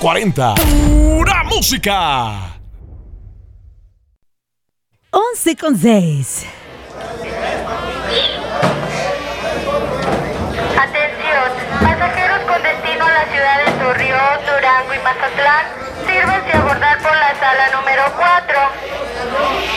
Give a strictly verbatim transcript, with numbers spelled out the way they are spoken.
cuarenta. ¡Pura música! once con seis. Atención, pasajeros con destino a la ciudad de Torreón, Durango y Mazatlán, sírvanse a abordar por la sala número cuatro.